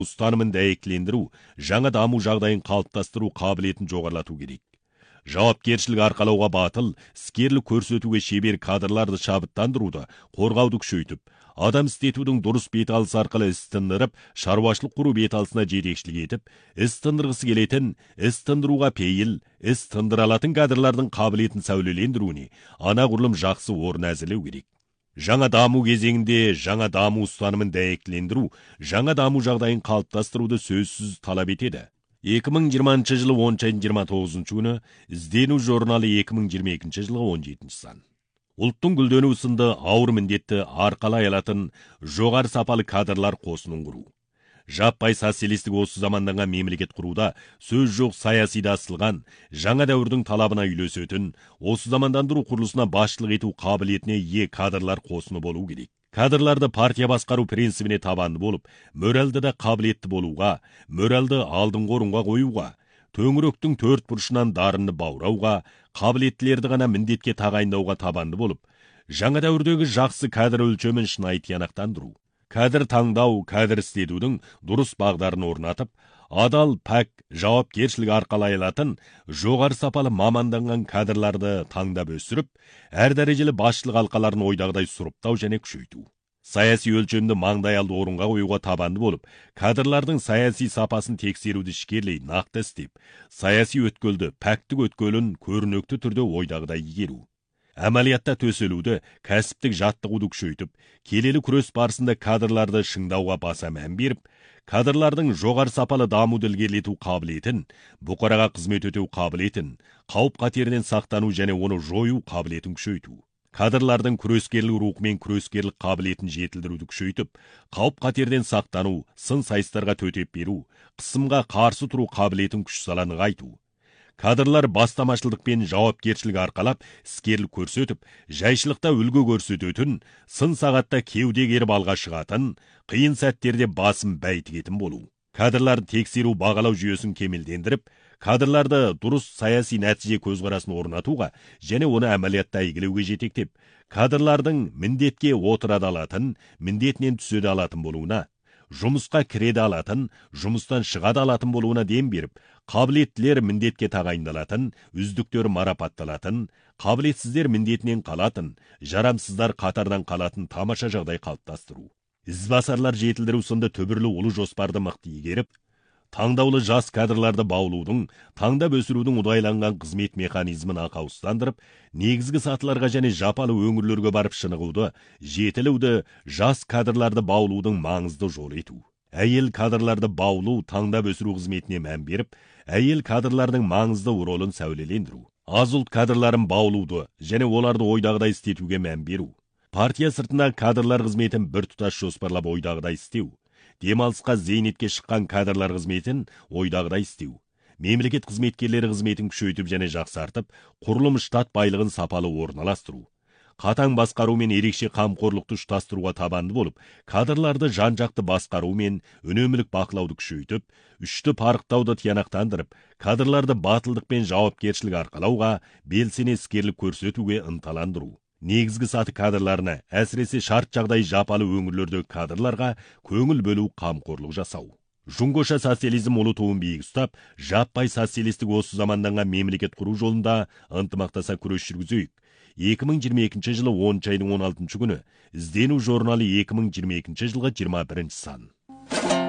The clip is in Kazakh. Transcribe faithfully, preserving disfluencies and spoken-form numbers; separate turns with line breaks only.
ұстанымын дәйектілендіру, жаңа даму жағдайын қалыптастыру қабілетін жоғарлату керек. Жауапкершілік арқалауға батыл, іскерлік көрсетуге шебер кадрларды шабыттандыруды, қорғауды күшейтіп, адам істетудің дұрыс беталысы арқылы іс тындырып, шаруашылық құру беталысына жетекшілік етіп, іс тындырғысы келетін, іс тындыруға пейіл, іс тындыра алатын кадрлардың қабілетін сәулелендіруіне анағұрлым жақсы орын әзірлеу керек. Жаңа даму кезеңінде жаңа даму ұстанымын дәйектілендіру, жаңа даму жағдайын қалыптастыруды сөзсіз талап етеді. екі мың жиырмасыншы жылы оныншы айдың жиырма тоғызыншы күні іздену журналы екі мың жиырма екінші жылғы он жетінші сан. Ұлттың гүлдену сынды ауыр міндетті арқалай алатын жоғары сапалы кадрлар қосынын құру. Жаппай социалистік осы заманданған мемлекет құруда сөз жоқ саясида асылған, жаңа дәуірдің талабына үйлесетін, осы замандандыру құрылысына басшылық ету қабілетіне ие кадрлар қосыны болу керек. Кадрларды партия басқару принципіне табанды болып, моральды да қабілетті болуға, моральды алдыңғы орынға қоюға, төңіректің төрт бұрышынан дарынды баурауға, қабілеттілерді ғана міндетке тағайындауға табанды болып, жаңа дәуірдегі жақсы кадр өлшемін шынайы тиянақтандыру. Кадр таңдау, кадр істетудің дұрыс бағдарын орнатып, адал, пәк, жауапкершілік арқалай алатын, жоғары сапалы маманданған кадрларды таңдап өсіріп, әр дәрежелі басшылық алқаларын ойдағыдай сұрыптау және күшейту. Саяси өлшемді маңдай алды орынға қоюға табанды болып, кадрлардың саяси сапасын тексеруді ішкерлей нақты істеп, саяси өткелді, пәктік өткелін көрнекті түрде ойдағыдай игеру. Әмәлиятта төселуді, кәсіптік жаттығуды күшейтіп, келелі күрес барысында кадрларды шыңдауға баса мән беріп, кадрлардың жоғары сапалы дамуды ілгерілету қабілетін, бұқараға қызмет өтеу қабілетін, қауіп қатерінен сақтану және оны жою қабілетін күшейту. Кадрлардың күрескерлік рухымен күрескерлік қабілетін жетілдіруді күшейтіп, қауіп қатерден сақтану, сын сайыстарға төтеп беру, қысымға қарсы тұру қабілетін күш сала нығайту. Кадрлар бастамашылдық пен жауапкершілік арқалап, іскерлік көрсетіп, жайшылықта үлгі көрсететін, сын сағатта кеуде керіп алға шығатын, қиын сәттерде басым бәйтігетін болу. Кадрларды тексеру бағалау жүйесін кемелдендіріп, кадрларды дұрыс саяси нәтиже көзқарасын орнатуға және оны әмәлиятта игілеуге жетектеп, кадрлардың міндетке отырады алатын, міндетінен түседі алатын болуына, жұмысқа кіреде алатын, жұмыстан шығады алатын болуына дем беріп, қабілеттілер міндетке тағайындалатын, үздіктер марапатталатын, қабілетсіздер міндетінен қалатын, жарамсыздар қатардан қалатын тамаша жағдай қалыптастыру. Ізбасарлар жетілдіру сынды түбірлі ұлы жоспарды мықты игеріп, таңдаулы жас кадрларды баулудың, таңдап өсірудің ұдайланған қызмет механизмін ақауыстандырып, негізгі сатыларға және жапалы өңірлерге барып шынығуды, жетілуді, жас кадрларды баулудың маңызды жолы ету. Әйел кадрларды баулу, таңдап өсіру қызметіне мән беріп, әйел кадрлардың маңызды ролын сәулелендіру. Аз ұлт кадрларын баулуды және оларды ойдағыдай істетуге мән беру. Партия сыртында кадрлар қызметін бір тұтас жоспарлап ойдағыдай істеу. Демалысқа зейнетке шыққан кадрлар қызметін ойдағыдай істеу. Мемлекет қызметкерлері қызметін күшейтіп және жақсартып, құрылым штат байлығын сапалы орналастыру. Қатаң басқару мен ерекше қамқорлықты ұштастыруға табанды болып, кадрларды жан-жақты басқару мен үнемлік бақылауды күшейтіп, үшті парықтауды тиянақтандырып, кадрларды батылдық пен жауапкершілік арқалауға, белсене іскерлік көрсетуге ынталандыру. Негізгі саты кадрларына, әсіресе шарт жағдай жапалы өңірлердегі кадрларға көңіл бөлу, қамқорлық жасау. Жұңғоша социализм ұлы туын биік ұстап, жаппай социалистік осы заманданған мемлекет құру жолында ынтымақтаса күрес жүргізейік. екі мың жиырма екінші жылы оныншы айдың он алтыншы күні іздену журналы екі мың жиырма екінші жылғы жиырма бірінші сан.